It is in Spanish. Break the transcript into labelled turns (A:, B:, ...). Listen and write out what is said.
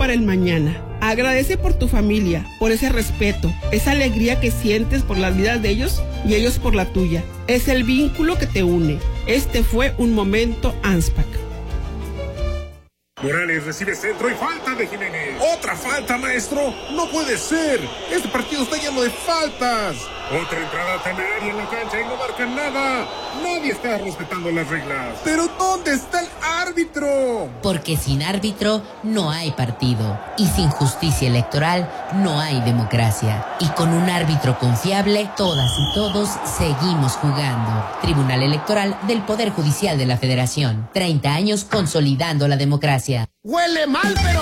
A: para el mañana. Agradece por tu familia, por ese respeto, esa alegría que sientes por las vidas de ellos y ellos por la tuya. Es el vínculo que te une. Este fue un momento ANSPAC.
B: Morales recibe centro y falta de Jiménez.
C: ¡Otra falta, maestro! ¡No puede ser! ¡Este partido está lleno de faltas!
B: Otra entrada temeraria en la cancha y no marcan nada. Nadie está respetando las reglas.
C: ¿Pero dónde está el árbitro?
D: Porque sin árbitro no hay partido. Y sin justicia electoral no hay democracia. Y con un árbitro confiable, todas y todos seguimos jugando. Tribunal Electoral del Poder Judicial de la Federación. 30 años consolidando la democracia.
C: ¡Huele mal, pero